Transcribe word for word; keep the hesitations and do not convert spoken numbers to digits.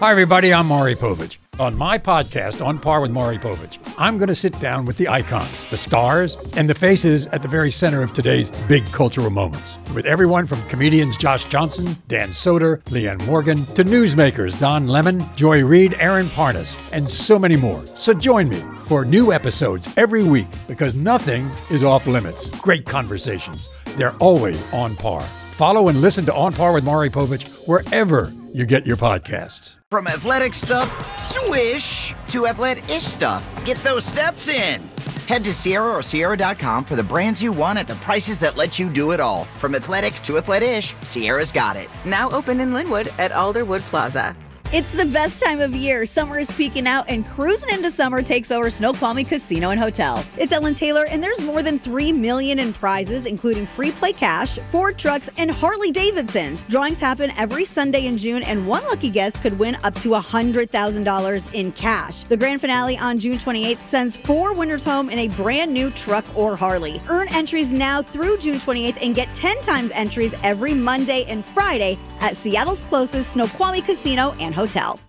Hi, everybody. I'm Maury Povich. On my podcast, On Par with Maury Povich, I'm going to sit down with the icons, the stars, and the faces at the very center of today's big cultural moments. With everyone from comedians Josh Johnson, Dan Soder, Leanne Morgan, to newsmakers Don Lemon, Joy Reid, Aaron Parnas, and so many more. So join me for new episodes every week because nothing is off limits. Great conversations. They're always on par. Follow and listen to On Par with Maury Povich wherever you get your podcasts. From athletic stuff, swish, to athletic-ish stuff. Get those steps in. Head to Sierra or Sierra dot com for the brands you want at the prices that let you do it all. From athletic to athletic-ish, Sierra's got it. Now open in Linwood at Alderwood Plaza. It's the best time of year. Summer is peaking out and cruising into summer takes over Snoqualmie Casino and Hotel. It's Ellen Taylor and there's more than three million dollars in prizes, including free play cash, Ford trucks, and Harley Davidsons. Drawings happen every Sunday in June and one lucky guest could win up to one hundred thousand dollars in cash. The grand finale on June twenty-eighth sends four winners home in a brand new truck or Harley. Earn entries now through June twenty-eighth and get ten times entries every Monday and Friday at Seattle's closest Snoqualmie Casino and Hotel.